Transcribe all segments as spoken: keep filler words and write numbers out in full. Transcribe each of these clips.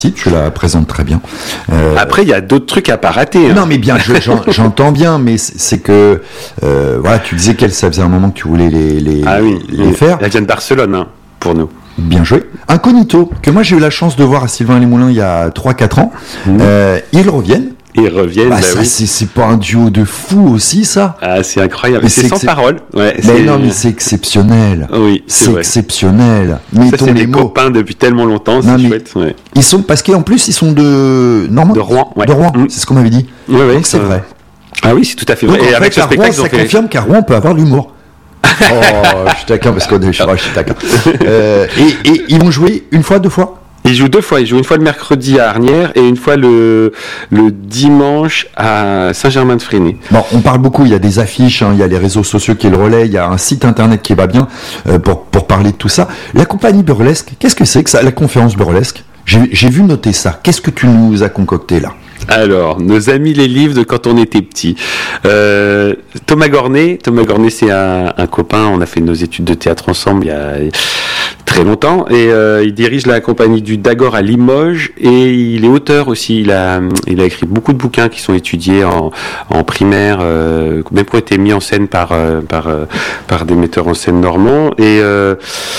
Si, tu la présentes très bien. Euh... Après, il y a d'autres trucs à pas rater. Hein. Non, mais bien, je, j'en, j'entends bien, mais c'est, c'est que euh, voilà, tu disais qu'elle, ça faisait un moment que tu voulais les, les, ah oui, les, les faire. Elle vient de Barcelone, hein, pour nous. Bien joué. Incognito, que moi j'ai eu la chance de voir à Sylvain-les-Moulins il y a trois quatre ans. Mmh. Euh, ils reviennent. Ils reviennent, bah, bah ça, oui. c'est, c'est pas un duo de fou aussi, ça. Ah, c'est incroyable. Mais c'est, c'est sans excep... parole. Ouais, mais c'est... non, mais c'est exceptionnel. Oui, c'est, c'est vrai. exceptionnel. Mettons ça, c'est les des mots. copains depuis tellement longtemps, non, c'est chouette. Ouais. Ils sont, parce qu'en plus, ils sont de Normand. De Rouen, ouais. De Rouen, mmh. c'est ce qu'on m'avait dit. Oui, oui. Donc c'est euh... vrai. Ah oui, c'est tout à fait Donc, vrai. Et fait, avec ce spectacle, Rouen, ça fait... confirme qu'à Rouen, on peut avoir de l'humour. Oh, je suis taquin parce que je suis, je suis taquin. Euh, et, et ils vont jouer une fois, deux fois. Ils jouent deux fois. Ils jouent une fois le mercredi à Arnières et une fois le, le dimanche à Saint-Germain-de-Freinet. Bon, on parle beaucoup. Il y a des affiches, hein, il y a les réseaux sociaux qui le relaient, il y a un site internet qui va bien euh, pour, pour parler de tout ça. La compagnie burlesque, qu'est-ce que c'est que ça, la conférence burlesque ? J'ai, j'ai vu noter ça. Qu'est-ce que tu nous as concocté là ? Alors, nos amis les livres de quand on était petit. Euh, Thomas Gornet, Thomas Gornet c'est un, un copain, on a fait nos études de théâtre ensemble il y a très longtemps, et euh, il dirige la compagnie du Dagor à Limoges, et il est auteur aussi, il a, il a écrit beaucoup de bouquins qui sont étudiés en, en primaire, euh, même qui ont été mis en scène par, euh, par, euh, par des metteurs en scène normands, et... Euh,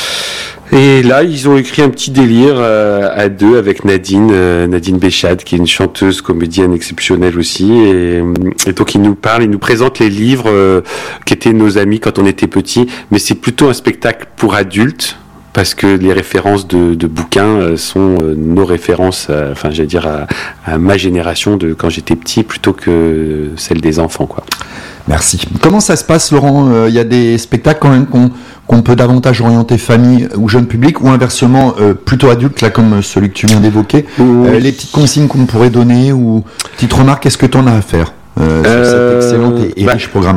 Et là, ils ont écrit un petit délire euh, à deux avec Nadine, euh, Nadine Béchade, qui est une chanteuse, comédienne exceptionnelle aussi. Et, et donc, ils nous parlent, ils nous présentent les livres euh, qui étaient nos amis quand on était petits. Mais c'est plutôt un spectacle pour adultes, parce que les références de, de bouquins euh, sont euh, nos références, euh, enfin, j'allais dire, à, à ma génération de quand j'étais petit, plutôt que celle des enfants, quoi. Merci. Comment ça se passe, Laurent ? Il euh, y a des spectacles quand même qu'on, qu'on peut davantage orienter famille ou jeune public, ou inversement euh, plutôt adulte, là, comme celui que tu viens d'évoquer. Oui. Euh, les petites consignes qu'on pourrait donner ou petites remarques, qu'est-ce que tu en as à faire euh, sur euh, cette excellente et, et bah, riche programmation ?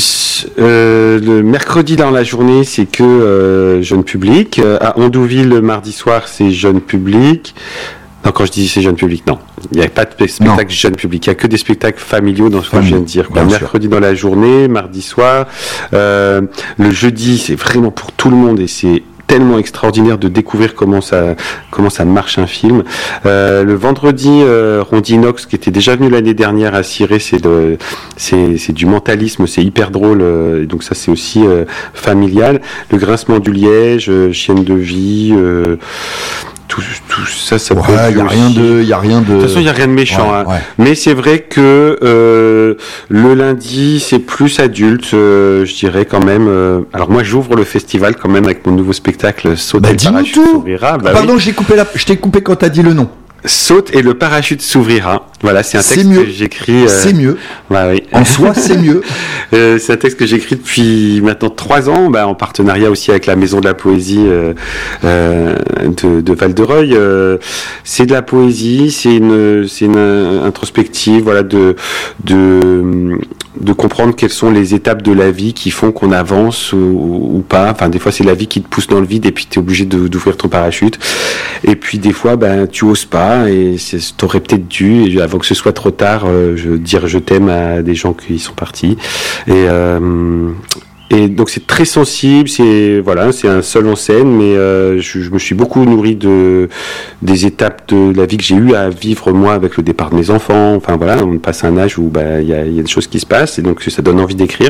euh, Le mercredi dans la journée, c'est que euh, jeune public. À Ondouville, le mardi soir, c'est jeune public. Non, quand je dis c'est jeune public, non. Il n'y a pas de spectacle non. jeune public. Il n'y a que des spectacles familiaux dans ce que je viens de dire. Quoi. Mercredi dans la journée, mardi soir. Euh, le jeudi, c'est vraiment pour tout le monde et c'est tellement extraordinaire de découvrir comment ça comment ça marche un film. Euh, le vendredi, euh, Rondinox, qui était déjà venu l'année dernière à Ciré, c'est de c'est c'est du mentalisme, c'est hyper drôle. Euh, donc ça c'est aussi euh, familial. Le Grincement du Liège, euh, Chienne de vie. Euh, Tout, tout ça, ça ouais, peut être. Il y a rien de, il y a rien de. De toute façon, il y a rien de méchant. Ouais, hein. ouais. Mais c'est vrai que euh, le lundi, c'est plus adulte, euh, je dirais quand même. Euh, alors moi, j'ouvre le festival quand même avec mon nouveau spectacle Saute bah, et le parachute s'ouvrira. Bah, Pardon, oui. j'ai coupé la, je t'ai coupé quand t'as dit le nom. Saute et le parachute s'ouvrira. Voilà, c'est un texte c'est mieux. que j'écris. Euh... C'est mieux. Bah, oui. En soi, c'est mieux. euh, c'est un texte que j'écris depuis maintenant trois ans, bah, en partenariat aussi avec la Maison de la Poésie euh, euh, de, de Val-de-Reuil. Euh, c'est de la poésie, c'est une, c'est une introspective, voilà, de, de, de comprendre quelles sont les étapes de la vie qui font qu'on avance ou, ou pas. Enfin, des fois, c'est la vie qui te pousse dans le vide et puis tu es obligé de, d'ouvrir ton parachute. Et puis, des fois, ben, tu oses pas et tu aurais peut-être dû, et avant que ce soit trop tard, euh, je, dire je t'aime à des gens qui sont partis. Et, euh, et donc, c'est très sensible, c'est, voilà, c'est un seul en scène, mais euh, je, je me suis beaucoup nourri de, des étapes de la vie que j'ai eu à vivre, moi, avec le départ de mes enfants. Enfin, voilà, on passe à un âge où ben, y a, y a des choses qui se passent, et donc ça donne envie d'écrire.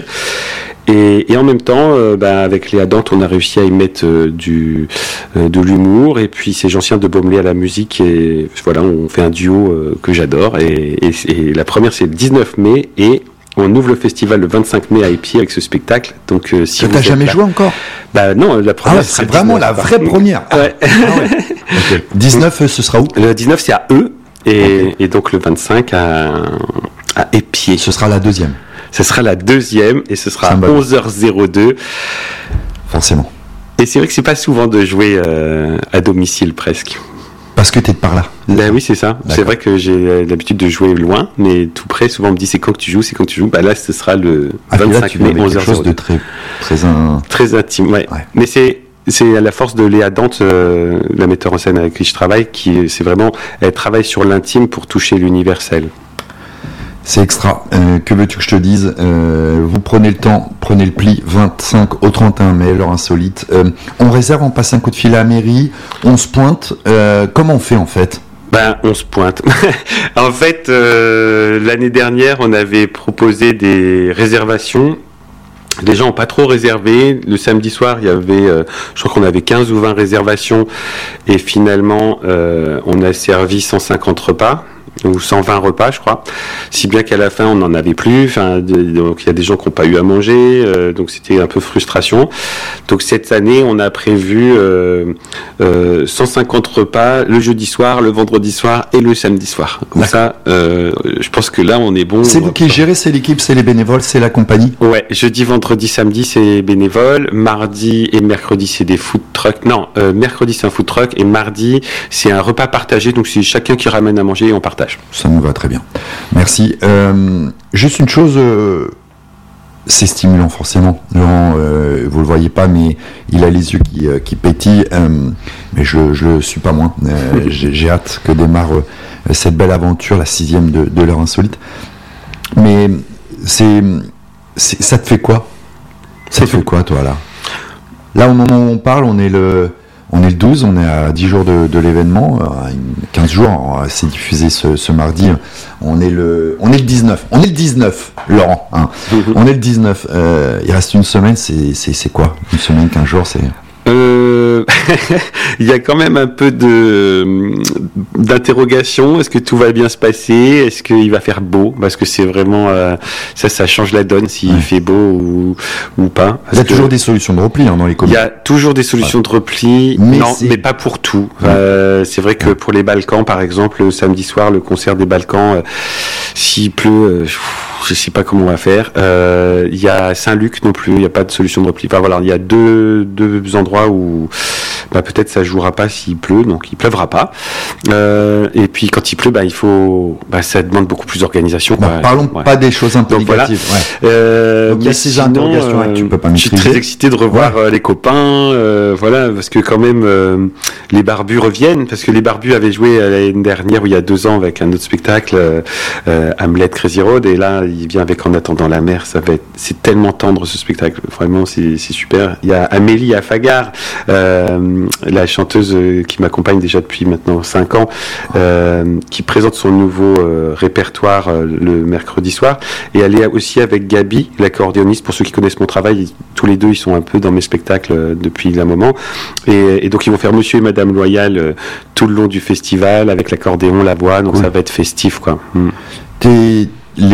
Et, et en même temps, euh, bah, avec Léa Dante, on a réussi à y mettre euh, du, euh, de l'humour. Et puis c'est Jean-Sien de Baumelet à la musique. Et voilà, on fait un duo euh, que j'adore. Et, et, et la première, c'est le dix-neuf mai. Et on ouvre le festival le vingt-cinq mai à Épied avec ce spectacle. Donc, euh, si que vous t'as jamais là... joué encore ? Bah non, la première. Ah ouais, c'est vraiment la vraie première. Ah, ouais. Ah ouais. Okay. dix-neuf, ce sera où ? Le dix-neuf, c'est à Eux. Et, okay. et donc le vingt-cinq à, à Épied. Ce sera la deuxième. Ce sera la deuxième et ce sera à onze heures deux. Forcément. Et c'est vrai que c'est pas souvent de jouer euh, à domicile presque. Parce que t'es de par là. Ben oui, c'est ça. D'accord. C'est vrai que j'ai l'habitude de jouer loin, mais tout près, souvent on me dit c'est quand que tu joues, c'est quand que tu joues. Bah là, ce sera le ah, vingt-cinq mai, onze heures zéro deux. Quelque chose de très, très, in... très intime, ouais. ouais. Mais c'est c'est à la force de Léa Dante, euh, la metteur en scène avec qui je travaille, qui c'est vraiment, elle travaille sur l'intime pour toucher l'universel. C'est extra. Euh, que veux-tu que je te dise ? euh, Vous prenez le temps, prenez le pli, vingt-cinq au trente et un mai, l'heure insolite. Euh, on réserve, on passe un coup de fil à la mairie, on se pointe. Euh, comment on fait en fait ? Ben, on se pointe. En fait, euh, l'année dernière, on avait proposé des réservations. Les gens n'ont pas trop réservé. Le samedi soir, il y avait, euh, je crois qu'on avait quinze ou vingt réservations. Et finalement, euh, on a servi cent cinquante repas. Ou cent vingt repas, je crois. Si bien qu'à la fin, on n'en avait plus. Enfin, donc il y a des gens qui n'ont pas eu à manger. Euh, donc c'était un peu frustration. Donc cette année, on a prévu euh, euh, cent cinquante repas le jeudi soir, le vendredi soir et le samedi soir. Comme ça, euh, je pense que là, on est bon. C'est vous qui gérez, c'est l'équipe, c'est les bénévoles, c'est la compagnie. Ouais, jeudi, vendredi, samedi, c'est bénévole. Mardi et mercredi, c'est des food trucks. Non, euh, mercredi, c'est un food truck. Et mardi, c'est un repas partagé. Donc c'est chacun qui ramène à manger et on partage. Ça me va très bien. Merci. Euh, juste une chose, euh, c'est stimulant forcément. Laurent, euh, vous le voyez pas, mais il a les yeux qui, euh, qui pétillent. Euh, mais je ne le suis pas moins. Euh, j'ai, j'ai hâte que démarre euh, cette belle aventure, la sixième de, de l'heure insolite. Mais c'est, c'est, ça te fait quoi ? Ça te fait quoi, toi, là ? Là, au moment où on parle, on est le... On est le douze, on est à dix jours de, de l'événement, euh, quinze jours, c'est diffusé ce, ce mardi. On est le, on est le dix-neuf, on est le dix-neuf, Laurent. Hein. Mm-hmm. On est le dix-neuf. Euh, il reste une semaine, c'est, c'est, c'est quoi ? Une semaine, quinze jours, c'est. Euh... il y a quand même un peu de d'interrogation. Est-ce que tout va bien se passer ? Est-ce qu'il va faire beau ? Parce que c'est vraiment euh, ça, ça change la donne s'il ouais. fait beau ou ou pas. Il y a toujours des solutions de repli hein, dans les communes. Il y a toujours des solutions ouais. de repli, mais non, c'est... mais pas pour tout. Ouais. Euh, c'est vrai que ouais. pour les Balkans, par exemple, le samedi soir, le concert des Balkans, euh, s'il pleut. Euh, je sais pas comment on va faire. Euh, il y a Saint-Luc non plus, il n'y a pas de solution de repli. Enfin voilà, il y a deux, deux endroits où bah, peut-être ça jouera pas s'il pleut, donc il pleuvra pas. Euh, et puis quand il pleut, bah, il faut, bah, ça demande beaucoup plus d'organisation. Bah, parlons ouais. pas des choses un peu donc, négatives. Voilà. Ouais. Euh, donc il y a ces interrogations euh, que tu peux pas maîtriser. Je suis très excité de revoir ouais. euh, les copains, euh, voilà, parce que quand même euh, les Barbus reviennent, parce que les Barbus avaient joué l'année dernière ou il y a deux ans avec un autre spectacle, euh, Hamlet Crazy Road, et là il vient avec En attendant la mer, ça va être, c'est tellement tendre ce spectacle, vraiment c'est, c'est super. Il y a Amélie Afagar, euh, la chanteuse qui m'accompagne déjà depuis maintenant cinq ans, euh, qui présente son nouveau euh, répertoire euh, le mercredi soir, et elle est aussi avec Gabi, l'accordéoniste. Pour ceux qui connaissent mon travail, tous les deux ils sont un peu dans mes spectacles euh, depuis un moment, et, et donc ils vont faire Monsieur et Madame Loyal euh, tout le long du festival avec l'accordéon, la voix, donc cool. Ça va être festif quoi. Mm. T'es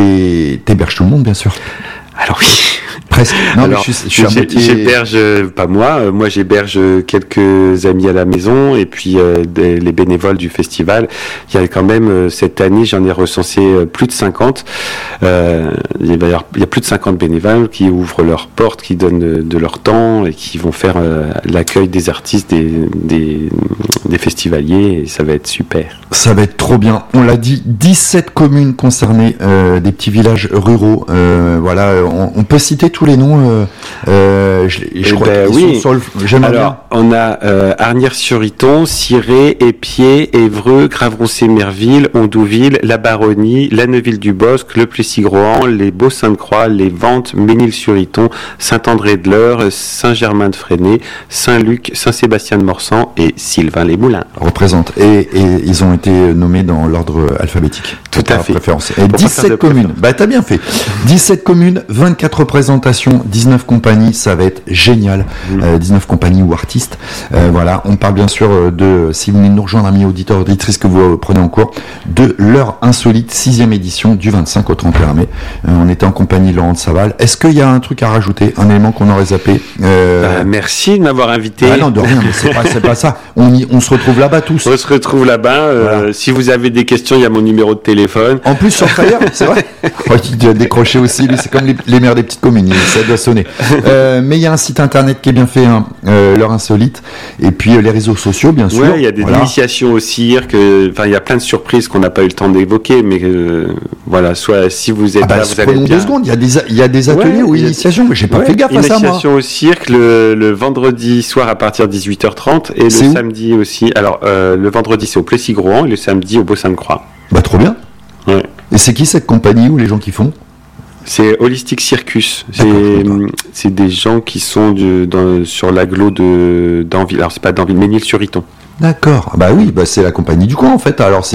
les t'héberges tout le monde bien sûr. Alors oui. Presque. Non, Alors, mais je, je suis à moitié... j'héberge, pas moi, moi j'héberge quelques amis à la maison et puis euh, des, les bénévoles du festival. Il y a quand même, euh, cette année, j'en ai recensé euh, plus de cinquante. Euh, il, va y avoir, il y a plus de cinquante bénévoles qui ouvrent leurs portes, qui donnent de, de leur temps et qui vont faire euh, l'accueil des artistes, des, des, des festivaliers, et ça va être super. Ça va être trop bien. On l'a dit, dix-sept communes concernées, euh, des petits villages ruraux. Euh, voilà, on, on peut citer tous les noms. Euh, euh, je, je crois ben, qu'ils oui. sont sur le... J'aimerais Alors, bien. on a euh, Arnières-sur-Iton, Ciré, Épier, Évreux, Cravron-Sémerville, Ondouville, La Baronnie, La Neuville-du-Bosc, Le Plessis-Grohan, les Beaux-Sainte-Croix, les Ventes, Ménil-sur-Iton, Saint-André-de-l'Eure, Saint-Germain-de-Fresnay, Saint-Luc, Saint-Sébastien-de-Morsan et Sylvain-les-Moulins. Représente. Et, et ils ont été nommés dans l'ordre alphabétique. Tout à fait. Préférence. Et dix-sept communes. Bah, t'as bien fait. dix-sept communes, vingt-quatre représentations, dix-neuf compagnies, ça va être génial. Mmh. Euh, dix-neuf compagnies ou artistes. Euh, voilà, on parle bien sûr de, si vous venez de nous rejoindre, amis auditeurs, auditrices que vous prenez en cours, de l'heure insolite, sixième édition du vingt-cinq au trente et un mai. Euh, on était en compagnie de Laurent de Saval. Est-ce qu'il y a un truc à rajouter, un élément qu'on aurait zappé? euh... bah, Merci de m'avoir invité. Ah non, de rien, mais c'est pas, c'est pas ça. On, y, on se retrouve là-bas tous. On se retrouve là-bas. Euh, voilà. Si vous avez des questions, il y a mon numéro de téléphone. En plus, sur Fire, c'est vrai. Oh, il doit décrocher aussi, lui, c'est comme les, les maires des petites communes, ça doit sonner. Euh, mais il y a un site internet qui est bien fait, hein, euh, l'heure insolite, et puis euh, les réseaux sociaux, bien sûr. Ouais, il y a des voilà. initiations au cirque, enfin, il y a plein de surprises qu'on n'a pas eu le temps d'évoquer, mais euh, voilà, soit si vous êtes ah bah, là, vous allez bien. deux secondes, il y a des, il y a des ateliers ouais, ou initiations, mais j'ai pas ouais, fait gaffe à ça, moi. Initiation au cirque, le, le vendredi soir à partir de dix-huit heures trente, et c'est le où samedi aussi. Alors, euh, le vendredi, c'est au Plessis-Grohan, et le samedi au Beau-Sainte-Croix. Bah, trop bien. Ouais. Et c'est qui cette compagnie ou les gens qui font? C'est Holistic Circus. C'est, c'est des gens qui sont de, dans, sur l'agglo de d'Anville. Alors c'est pas d'Anville, Ménil-sur-Iton. D'accord. Bah oui, bah c'est la compagnie du coin en fait. Alors c'est